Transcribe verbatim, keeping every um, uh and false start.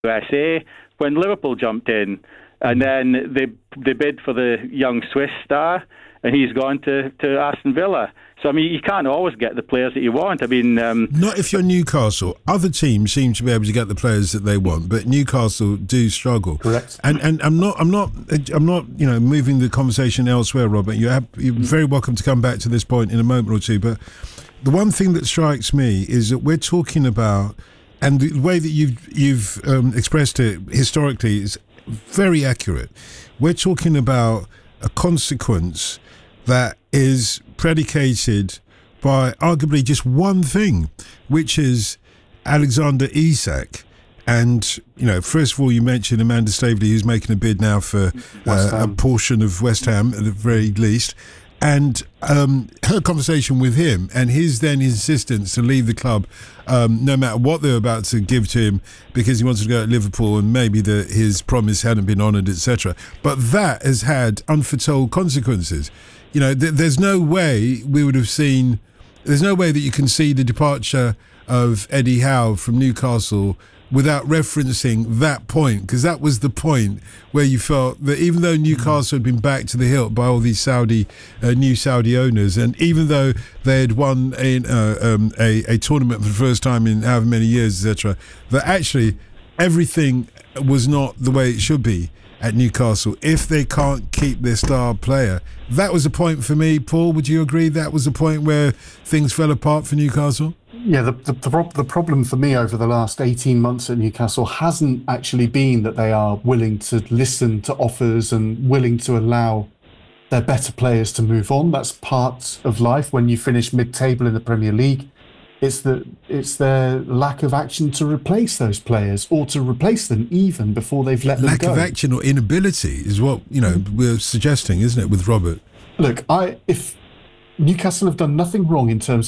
U S A when Liverpool jumped in, and then they they bid for the young Swiss star, and he's gone to, to Aston Villa. So, I mean, you can't always get the players that you want. I mean... Um, Not if you're Newcastle. Other teams seem to be able to get the players that they want, but Newcastle do struggle. Correct. And and I'm not, I'm not, I'm not, you know, moving the conversation elsewhere, Robert. You're, have, you're very welcome to come back to this point in a moment or two, but the one thing that strikes me is that we're talking about, and the way that you've, you've um, expressed it historically is very accurate. We're talking about a consequence that is predicated by arguably just one thing, which is Alexander Isak. And, you know, first of all, you mentioned Amanda Staveley, who's making a bid now for uh, a portion of West Ham at the very least. And um, her conversation with him and his then insistence to leave the club, um, no matter what they were about to give to him, because he wanted to go to Liverpool and maybe the, his promise hadn't been honoured, et cetera. But that has had unforetold consequences. You know, th- there's no way we would have seen, there's no way that you can see the departure of Eddie Howe from Newcastle without referencing that point, because that was the point where you felt that even though Newcastle had been backed to the hilt by all these Saudi, uh, new Saudi owners, and even though they had won a, uh, um, a, a tournament for the first time in however many years, et cetera, that actually everything was not the way it should be at Newcastle if they can't keep their star player. That was a point for me. Paul, would you agree that was the point where things fell apart for Newcastle? Yeah, the, the, the, the problem for me over the last eighteen months at Newcastle hasn't actually been that they are willing to listen to offers and willing to allow their better players to move on. That's part of life when you finish mid-table in the Premier League. It's the it's their lack of action to replace those players, or to replace them even before they've let them Lack go. of action or inability is what, you know, we're suggesting, isn't it, with Robert? Look, I if Newcastle have done nothing wrong in terms